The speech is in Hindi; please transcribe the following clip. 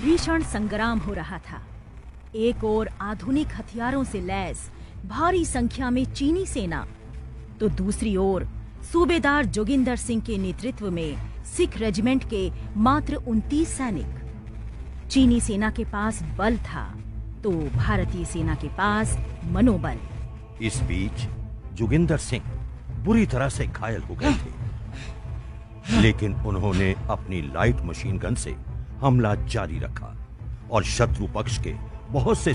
भीषण संग्राम हो रहा था। एक ओर आधुनिक हथियारों से लैस भारी संख्या में चीनी सेना, तो दूसरी ओर सूबेदार जोगिंदर सिंह के नेतृत्व में सिख रेजिमेंट के मात्र 29 सैनिक। चीनी सेना के पास बल था तो भारतीय सेना के पास मनोबल। इस बीच जोगिंदर सिंह बुरी तरह से घायल हो गए थे, लेकिन उन्होंने अपनी लाइट मशीन गन से हमला जारी रखा और शत्रु पक्ष के बहुत से